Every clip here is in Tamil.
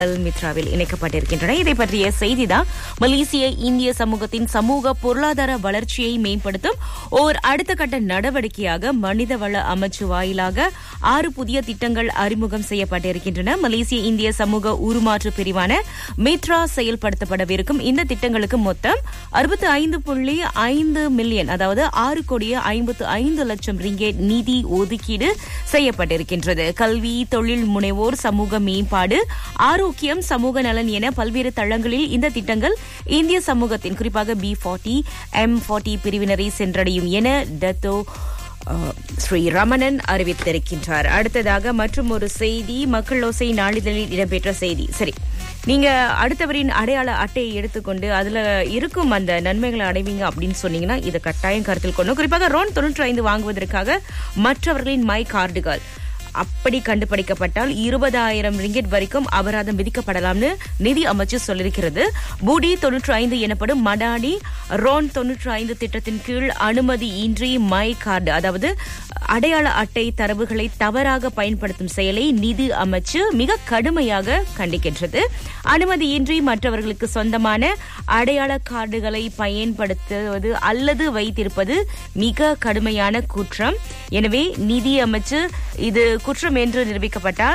மித்ராவில் இணைக்கப்பட்டிருக்கின்றன. இதை பற்றிய செய்திதான் மலேசிய இந்திய சமூகத்தின் சமூக பொருளாதார வளர்ச்சியை மேம்படுத்தும் ஓர் அடுத்த கட்ட நடவடிக்கையாக மனிதவள அமைச்சு வாயிலாக 6 புதிய திட்டங்கள் அறிமுகம் செய்யப்பட்டிருக்கின்றன. மலேசிய இந்திய சமூக உருமாற்று பிரிவான மித்ரா செயல்படுத்தப்படவிருக்கும் இந்த திட்டங்களுக்கு மொத்தம் 65.5 மில்லியன், அதாவது 6,55 லட்சம் ரிங்கேட் நிதி ஒதுக்கீடு செய்யப்பட்டிருக்கின்றது. கல்வி, தொழில் முனைவோர், சமூக மேம்பாடு, ஆரோக்கியம், சமூக நலன் என பல்வேறு தளங்களில் இந்த திட்டங்கள் இந்திய சமூகத்தின் குறிப்பாக B40, M40 பிரிவினரை சென்றடையும் என டத்தோ ஸ்ரீ ரமணன் அறிவித்திருக்கின்றார். அடுத்ததாக மற்றும் ஒரு செய்தி, மக்களோசை நாளிதழில் இடம்பெற்ற செய்தி. சரி, நீங்க அடுத்தவரின் அடையாள அட்டையை எடுத்துக்கொண்டு அதுல இருக்கும் அந்த நன்மைகளை அடைவீங்க அப்படின்னு சொன்னீங்கன்னா இதை கட்டாயம் கருத்தில் கொண்டு, குறிப்பாக RON 95 வாங்குவதற்காக மற்றவர்களின் மை கார்டுகள் அப்படி கண்டுபிடிக்கப்பட்டால் 20,000 ரிங்கெட் வரைக்கும் அபராதம் விதிக்கப்படலாம்னு நிதி அமைச்சு சொல்லியிருக்கிறது. பூடி 95 எனப்படும் மடாடி RON 95 திட்டத்தின் கீழ் அனுமதி இன்றி மை கார்டு, அதாவது அடையாள அட்டை தரவுகளை தவறாக பயன்படுத்தும் செயலை நிதி அமைச்சு மிக கடுமையாக கண்டிக்கின்றது. அனுமதியின்றி மற்றவர்களுக்கு சொந்தமான அடையாள கார்டுகளை பயன்படுத்துவது அல்லது வைத்திருப்பது மிக கடுமையான குற்றம். எனவே நிதி அமைச்சு இது குற்றம் என்று நிரூபிக்கப்பட்டால்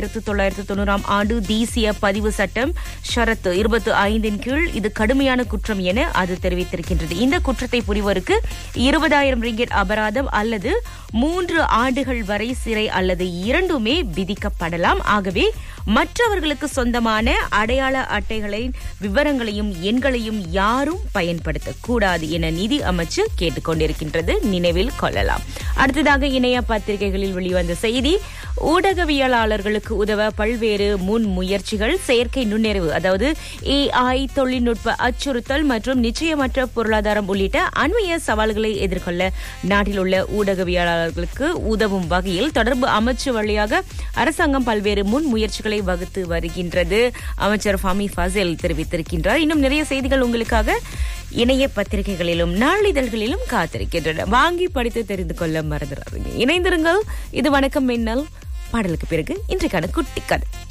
1990 ஆண்டு தேசிய பதிவு சட்டம் ஷரத்து 25 கீழ் இது கடுமையான குற்றம் என அது தெரிவித்திருக்கின்றது. இந்த குற்றத்தை புரிவோருக்கு 20,000 ரிங்கெட் அபராதம் அல்லது 3 ஆண்டுகள் வரை சிறை அல்லது இரண்டுமே விதிக்கப்படலாம். ஆகவே மற்றவர்களுக்கு சொந்தமான அடையாள அட்டைகளின் விவரங்களையும் எண்களையும் யாரும் பயன்படுத்தக்கூடாது என நிதி அமைச்சு கேட்டுக்கொண்டிருக்கின்றது, நினைவில் கொள்ளலாம். அடுத்ததாக இணைய பத்திரிகைகளில் வெளிவந்த செய்தி, ஊடகவியலாளர்களுக்கு உதவ பல்வேறு முன் முயற்சிகள். செயற்கை நுண்ணறிவு, அதாவது AI, தொழில்நுட்ப அச்சுறுத்தல் மற்றும் நிச்சயமற்ற பொருளாதாரம் உள்ளிட்ட அண்மைய சவால்களை எதிர்கொள்ள நாட்டில் உள்ள ஊடகவியலாளர்களுக்கு உதவும் வகையில் தொடர்பு அமைச்சு வழியாக அரசாங்கம் பல்வேறு முன் முயற்சிகளை வகுத்து வருகின்றது. அமைச்சர் ஃபமி ஃபசில் தெரிவித்திருக்கின்றார். இன்னும் நிறைய செய்திகள் உங்களுக்காக இணைய பத்திரிகைகளிலும் நாளிதழ்களிலும் காத்திருக்கின்றன. வாங்கி படித்து தெரிந்து கொள்ள மறந்துடாதீங்க. இணைந்திருங்கள். இது வணக்கம் மின்னல். பாடலுக்கு பிறகு இன்றைக்கான குட்டி கதை.